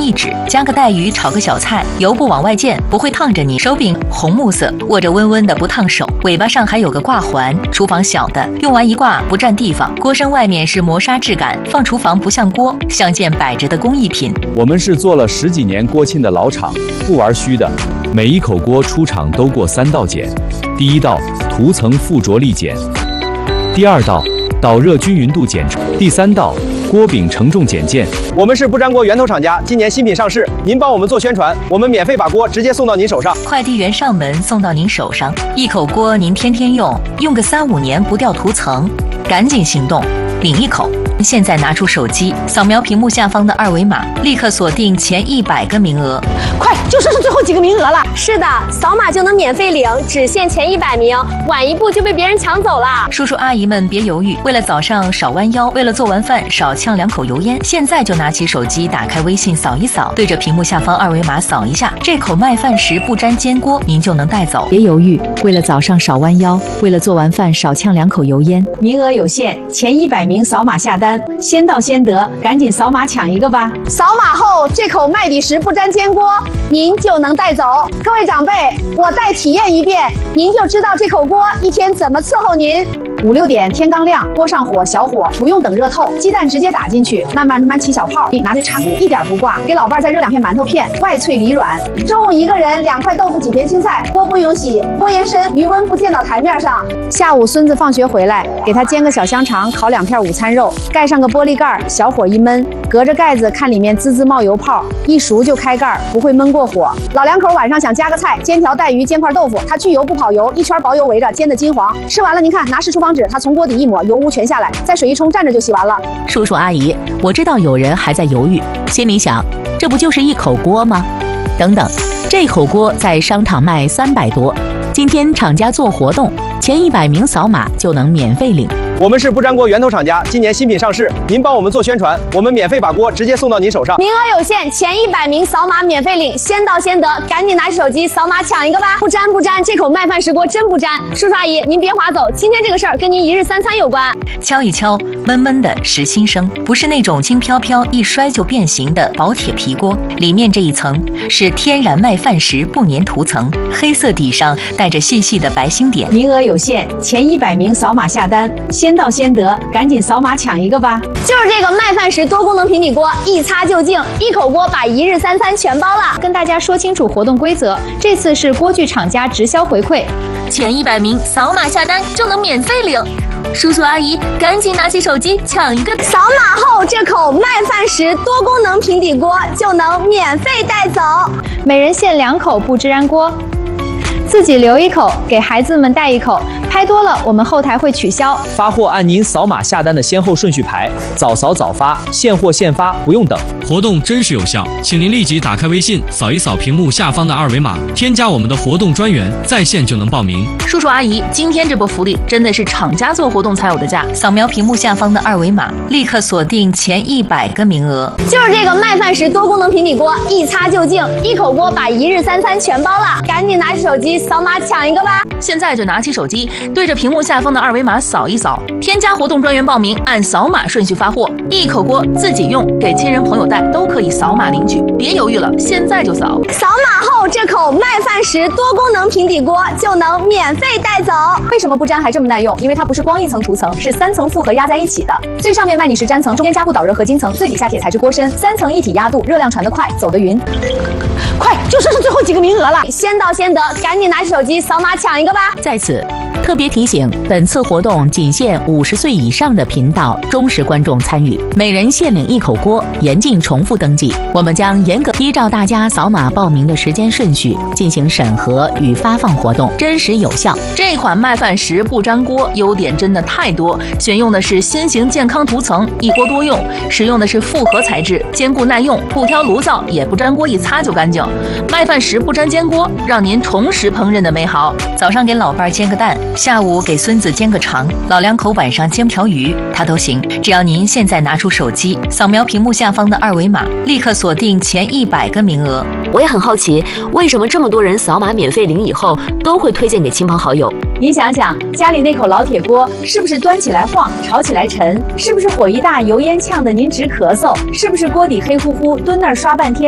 一指，加个带鱼炒个小菜，油不往外溅，不会烫着你。手柄红木色，握着温温的不烫手，尾巴上还有个挂环。厨房小的，用完一挂不占地方。锅身外面是磨砂质感，放厨房不像锅，像件摆着的工艺品。 我们是做了10几年锅庆的老厂，不玩虚的。每一口锅出厂都过3道检：第1道涂层附着力检，第2道导热均匀度检测，第3道锅柄承重检件。 我们是不粘锅源头厂家，今年新品上市，您帮我们做宣传，我们免费把锅直接送到您手上， 快递员上门送到您手上。一口锅您天天用，用个3、5年不掉涂层，赶紧行动，领一口。现在拿出手机，扫描屏幕下方的2维码，立刻锁定前100个名额。 快，就剩最后几个名额了。 是的，扫码就能免费领，只限前100名，晚一步就被别人抢走了。 叔叔阿姨们别犹豫，为了早上少弯腰，为了做完饭少呛2口油烟，现在就拿起手机，打开微信扫一扫，对着屏幕下方2维码扫一下，这口麦饭石不粘煎锅您就能带走。 别犹豫，为了早上少弯腰，为了做完饭少呛2口油烟， 名额有限，前100名扫码下单，先到先得，赶紧扫码抢一个吧！ 扫码后，这口麦底石不粘煎锅您就能带走。各位长辈，我再体验一遍，您就知道这口锅一天怎么伺候您。 5、6点天刚亮，锅上火小火，不用等热透，鸡蛋直接打进去，慢慢起小泡，拿着铲子一点不挂，给老伴儿再热2片馒头片，外脆里软。 中午1个人2块豆腐几片青菜，锅不用洗，锅沿深，余温不溅到台面上。 下午孙子放学回来，给他煎个小香肠，烤2片午餐肉，盖上个玻璃盖，小火一焖，隔着盖子看里面滋滋冒油泡，一熟就开盖，不会焖过火。老两口晚上想加个菜，煎条带鱼，煎块豆腐，他去油不跑油，一圈薄油围着，煎的金黄。吃完了您看，拿湿厨房纸，他从锅底一抹，油污全下来，再水一冲，蘸着就洗完了。 叔叔阿姨，我知道有人还在犹豫，心里想，这不就是一口锅吗？等等，这口锅在商场卖300多，今天厂家做活动，前100名扫码就能免费领。 我们是不粘锅源头厂家，今年新品上市，您帮我们做宣传，我们免费把锅直接送到您手上。 名额有限，前100名扫码免费领，先到先得，赶紧拿起手机扫码抢一个吧！不粘，这口麦饭石锅真不粘。叔叔阿姨，您别划走，今天这个事儿跟您1日3餐有关。 敲一敲，闷闷的实心声，不是那种轻飘飘一摔就变形的薄铁皮锅，里面这一层是天然麦饭石不粘涂层，黑色底上带着细细的白星点。 名额有限，前100名扫码下单，先到先得，赶紧扫码抢一个吧！ 就是这个麦饭石多功能平底锅，一擦就净，一口锅把1日3餐全包了。 跟大家说清楚活动规则，这次是锅具厂家直销回馈， 前100名扫码下单就能免费领。叔叔阿姨，赶紧拿起手机抢一个！ 扫码后，这口麦饭石多功能平底锅就能免费带走。 每人限2口不支燃锅，自己留1口，给孩子们带1口。拍多了，我们后台会取消。 发货按您扫码下单的先后顺序排，早扫早发，现货现发，不用等。 活动真实有效，请您立即打开微信，扫一扫屏幕下方的2维码，添加我们的活动专员，在线就能报名。 叔叔阿姨，今天这波福利真的是厂家做活动才有的价。扫描屏幕下方的2维码，立刻锁定前100个名额。 就是这个麦饭石多功能平底锅，一擦就净，一口锅把1日3餐全包了。赶紧拿起手机扫码抢一个吧！ 现在就拿起手机，对着屏幕下方的2维码扫一扫，添加活动专员报名，按扫码顺序发货。一口锅自己用，给亲人朋友带都可以扫码领取，别犹豫了，现在就扫！ 扫码后，这口麦饭石多功能平底锅就能免费带走。 为什么不粘还这么耐用？因为它不是光一层涂层，是3层复合压在一起的。最上面麦底石粘层，中间加固导热合金层，最底下铁材质锅身，3层一体压度，热量传得快，走得匀。快，就剩最后几个名额了， 先到先得，赶紧拿起手机扫码抢一个吧！ 在此特别提醒，本次活动仅限50岁以上的频道忠实观众参与，每人限领1口锅，严禁重复登记。我们将严格依照大家扫码报名的时间顺序进行审核与发放活动，真实有效。 这款麦饭石不粘锅优点真的太多，选用的是新型健康涂层，一锅多用，使用的是复合材质，坚固耐用，不挑炉灶，也不粘锅，一擦就干净。麦饭石不粘煎锅，让您重拾烹饪的美好。早上给老伴儿煎个蛋，下午给孙子煎个肠，老两口晚上煎条鱼，它都行。只要您现在拿出手机，扫描屏幕下方的2维码，立刻锁定前100个名额。 我也很好奇，为什么这么多人扫码免费领以后，都会推荐给亲朋好友？ 您想想，家里那口老铁锅，是不是端起来晃，炒起来沉？是不是火一大，油烟呛得您直咳嗽？是不是锅底黑乎乎，蹲那儿刷半天？